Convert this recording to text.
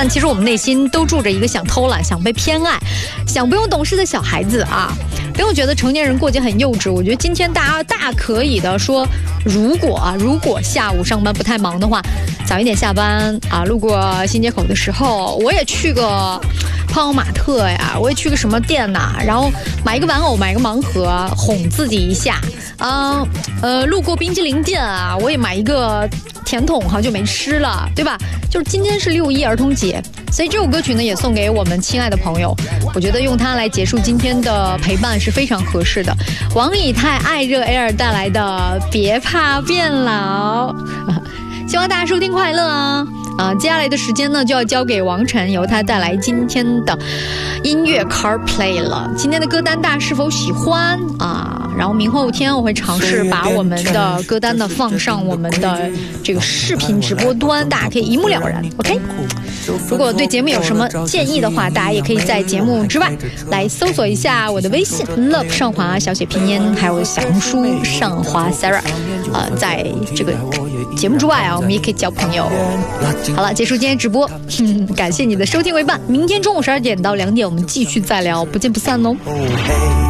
但其实我们内心都住着一个想偷懒、想被偏爱、想不用懂事的小孩子啊。不用觉得成年人过节很幼稚，我觉得今天大家大可以的说，如果下午上班不太忙的话，早一点下班啊，路过新街口的时候，我也去个泡泡玛特呀，我也去个什么店呐，然后买一个玩偶，买一个盲盒，哄自己一下啊。路过冰淇淋店啊，我也买一个甜筒，好久没吃了，对吧？就是今天是6·1儿童节，所以这首歌曲呢也送给我们亲爱的朋友，我觉得用它来结束今天的陪伴是非常合适的。王以太爱热 Air 带来的别怕变老，希望大家收听快乐啊！接下来的时间呢就要交给王晨，由他带来今天的音乐 CarPlay 了。今天的歌单大家是否喜欢啊？然后明后天我会尝试把我们的歌单呢放上我们的这个视频直播端，大家可以一目了然。OK， 如果对节目有什么建议的话，大家也可以在节目之外来搜索一下我的微信 Love 上华小写拼音，还有小红书上华 Sarah。在这个节目之外啊，我们也可以交朋友。好了，结束今天直播，感谢你的收听为伴。明天中午12点到2点，我们继续再聊，不见不散哦。